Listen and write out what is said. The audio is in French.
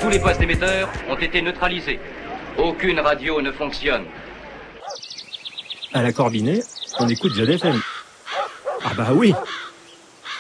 Tous les postes émetteurs ont été neutralisés. Aucune radio ne fonctionne. À la Corbinet, on écoute Jeune FM. Ah bah oui,